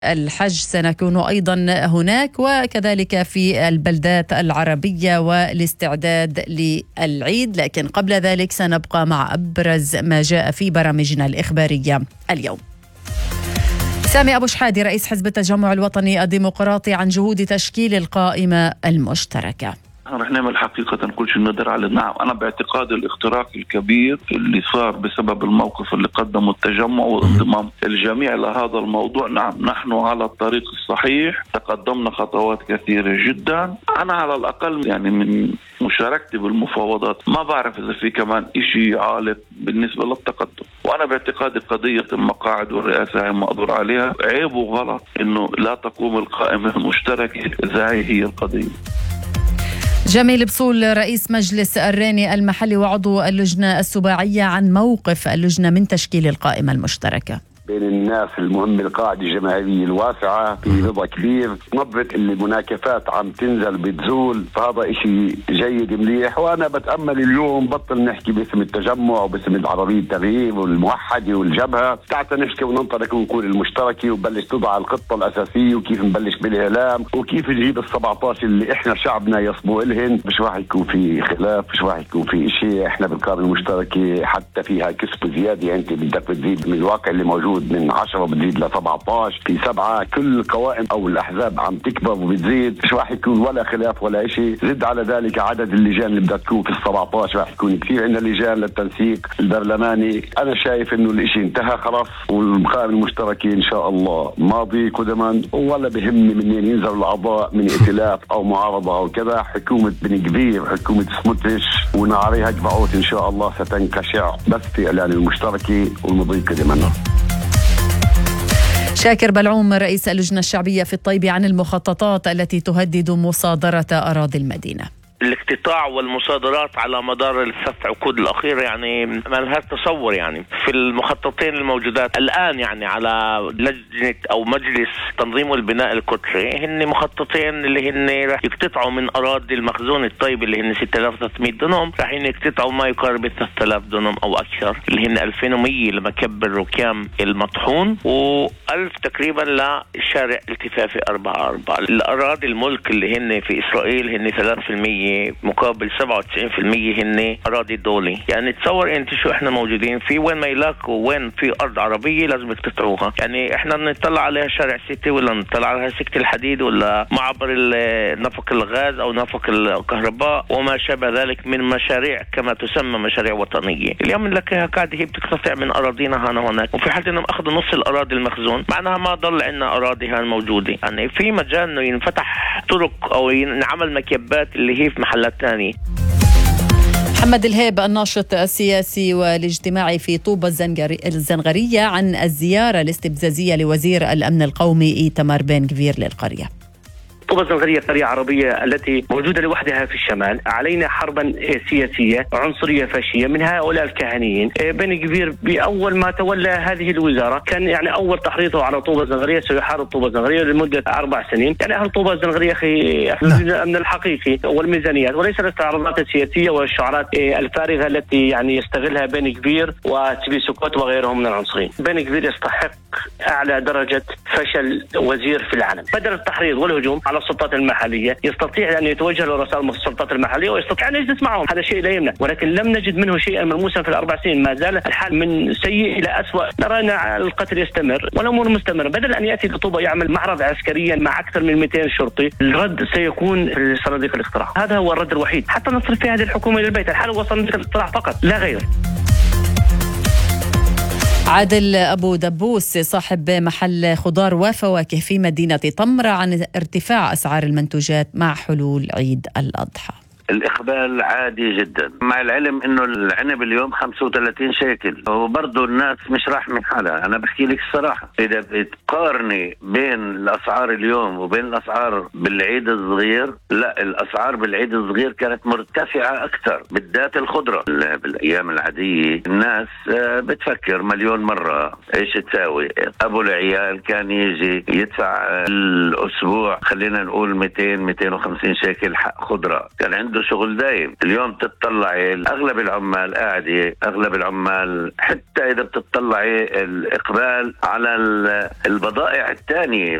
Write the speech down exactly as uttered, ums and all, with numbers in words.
الحج سنكون أيضا هناك، وكذلك في البلدات العربية والاستعداد للعيد. لكن قبل ذلك سنبقى مع أبرز ما جاء في برامجنا الإخبارية اليوم. سامي أبو شحادي رئيس حزب التجمع الوطني الديمقراطي عن جهود تشكيل القائمة المشتركة. رح نعمل حقيقة كل شيء نقدر عليه. نعم، أنا باعتقاد الاختراق الكبير اللي صار بسبب الموقف اللي قدمه التجمع وانضمام الجميع لهذا الموضوع، نعم نحن على الطريق الصحيح، تقدمنا خطوات كثيرة جدا. أنا على الأقل يعني من مشاركتي بالمفاوضات ما بعرف إذا في كمان إشي عالق بالنسبة للتقدم، وأنا باعتقادي قضية المقاعد والرئاسة هي مقدور عليها. عيب وغلط إنه لا تقوم القائمة المشتركة إذا هي القضية. جميل بصول رئيس مجلس الراني المحلي وعضو اللجنة السباعية عن موقف اللجنة من تشكيل القائمة المشتركة. بين الناس المهم القاعدة الجماهيرية الواسعة في رضا كبير، نظرة اللي المناكفات عم تنزل بتزول، فهذا اشي جيد مليح. وانا بتأمل اليوم بطل نحكي باسم التجمع وباسم العربية التغيير والموحدة والجبهة، تعال نحكي وننطلق ونقول المشتركة وبلش تضع الخطة الأساسية وكيف نبلش بالإعلام وكيف نجيب السبعتاشر اللي احنا شعبنا يصبوا إلهن. مش راح يكون في خلاف، مش راح يكون في اشي. احنا بالقائمة المشتركة حتى فيها كسب زيادة، انت بدك تزيد من الواقع اللي موجود من عشرة بتزيد ل سبعة عشر، في سبعة. كل القوائم او الاحزاب عم تكبر وبتزيد، مش راح يكون ولا خلاف ولا شيء. زد على ذلك عدد اللجان اللي بدها تكون في ال سبعة عشر، راح يكون كثير. عندنا لجان للتنسيق البرلماني. انا شايف انه الاشي انتهى خلاص، والقائمة المشتركة ان شاء الله ماضي قدما، ولا بهمني منين ينزلوا الاعضاء من ائتلاف او معارضة او كذا. حكومة بن كبير، حكومة سموتريتش وناريها جبعوت ان شاء الله ستنكشع بس في اعلان المشتركة والمضي قدما. شاكر بلعوم رئيس اللجنة الشعبية في الطيب عن المخططات التي تهدد مصادرة أراضي المدينة. الاقتطاع والمصادرات على مدار الثلاث عقود الأخيرة يعني ما لها تصور. يعني في المخططين الموجودات الآن يعني على لجنة أو مجلس تنظيم والبناء الكتري، هن مخططين اللي هن راح يقتطعوا من أراضي المخزون الطيب اللي هن ستة آلاف وثلاثمئة دنم، راح يقتطعوا ما يقارب ثلاثة آلاف دنم أو أكثر اللي هن ألفين ومئة لمكب الركام المطحون، وألف تقريبا لشارع التفافي أربعة أربعة. الأراضي الملك اللي هن في إسرائيل هن ثلاثة بالمئة مقابل سبعة وتسعين بالمئة هن أراضي دولي. يعني تصور أنت شو إحنا موجودين في، وين ما يلاقوا وين في أرض عربية لازم يقتطعوها. يعني إحنا نطلع عليها شارع سيتي ولا نطلع عليها سكة الحديد ولا معبر نفق الغاز أو نفق الكهرباء وما شابه ذلك من مشاريع كما تسمى مشاريع وطنية. اليوم لك قاعدة هي بتقتطع من أراضينا هنا هناك، وفي حال إنهم أخذوا نص الأراضي المخزون معناها ما ضل عندنا أراضي هان موجودة. يعني في مجال إنه ينفتح طرق أو ينعمل مكبات اللي هي في محلات تانية. محمد الهيب الناشط السياسي والاجتماعي في طوبة الزنغرية عن الزيارة الاستفزازية لوزير الأمن القومي إيتمار بن كفير للقرية. طوبة الزنغرية قرية عربية التي موجودة لوحدها في الشمال. علينا حربا سياسية عنصرية فاشية من هؤلاء الكهنيين. بن كفير بأول ما تولى هذه الوزارة كان يعني أول تحريضه على طوبة الزنغرية سيحارب طوبة الزنغرية لمدة أربع سنين. يعني أهل طوبة الزنغرية الأمن الحقيقي والميزانيات وليس الاستعراضات السياسية والشعارات الفارغة التي يعني يستغلها بن كفير وتبي سكوت وغيرهم من العنصريين. بن كفير يستحق أعلى درجة فشل وزير في العالم. بدل التحريض والهجوم على السلطات المحلية يستطيع أن يتوجه لرؤساء السلطات المحلية ويستطيع أن يجلس معهم. هذا شيء لا يمنع، ولكن لم نجد منه شيئا ملموسا في الأربع سنين. ما زال الحال من سيء إلى أسوأ. نرى القتل يستمر والأمور مستمرة. بدل أن يأتي لطوبة يعمل معرض عسكريا مع أكثر من مئتين شرطي، الرد سيكون في صناديق الاقتراع. هذا هو الرد الوحيد حتى نصرف في هذه الحكومة إلى البيت. الحال هو صناديق الاقتراع فقط لا غير. عادل أبو دبوس صاحب محل خضار وفواكه في مدينة طمرة عن ارتفاع أسعار المنتوجات مع حلول عيد الأضحى. الإقبال عادي جدا، مع العلم إنه العنب اليوم خمسة وثلاثين شيكل وبرضه الناس مش راح من حالها. أنا بحكي لك الصراحة، إذا بتقارني بين الأسعار اليوم وبين الأسعار بالعيد الصغير، لا الأسعار بالعيد الصغير كانت مرتفعة أكثر، بالذات الخضرة. بالأيام العادية الناس بتفكر مليون مرة إيش تساوي. أبو العيال كان يجي يدفع الأسبوع خلينا نقول مئتين مئتين وخمسين شيكل حق خضرة، كان عنده عنده شغل دايم. اليوم تتطلعي اغلب العمال قاعده، اغلب العمال حتى اذا بتطلعي الاقبال على البضائع الثانيه